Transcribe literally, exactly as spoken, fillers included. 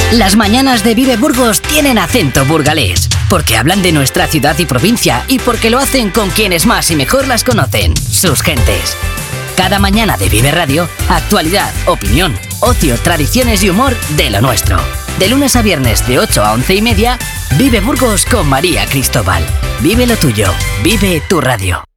Las mañanas de Vive Burgos tienen acento burgalés, porque hablan de nuestra ciudad y provincia y porque lo hacen con quienes más y mejor las conocen, sus gentes. Cada mañana de Vive Radio, actualidad, opinión, ocio, tradiciones y humor de lo nuestro. De lunes a viernes de ocho a once y media, Vive Burgos con María Cristóbal. Vive lo tuyo, vive tu radio.